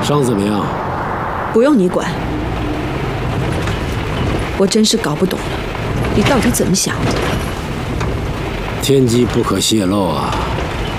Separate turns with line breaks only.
伤怎么样？
不用你管。我真是搞不懂了，你到底怎么想的？
天机不可泄露啊！